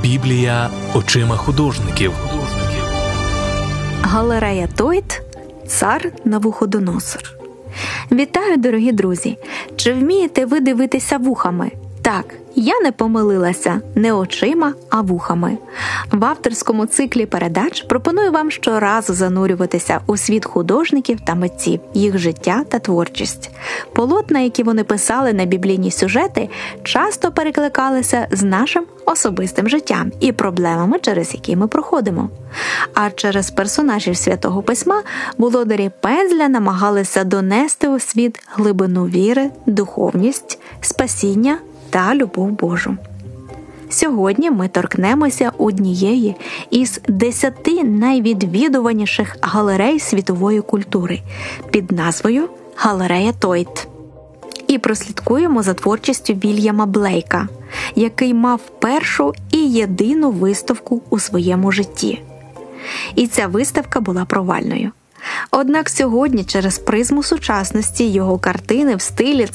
Біблія очима художників. Галерея Тойт. Цар Навуходоносор. Вітаю, дорогі друзі! Чи вмієте ви дивитися вухами? Так, я не помилилася, не очима, а вухами. В авторському циклі передач пропоную вам щоразу занурюватися у світ художників та митців, їх життя та творчість. Полотна, які вони писали на біблійні сюжети, часто перекликалися з нашим особистим життям і проблемами, через які ми проходимо. А через персонажів Святого Письма володарі пензля намагалися донести у світ глибину віри, духовність, спасіння та любов Божу. Сьогодні ми торкнемося однієї із 10 найвідвідуваніших галерей світової культури під назвою «Галерея Тойт». І прослідкуємо за творчістю Вільяма Блейка, який мав першу і єдину виставку у своєму житті. І ця виставка була провальною. Однак сьогодні через призму сучасності його картини в стилі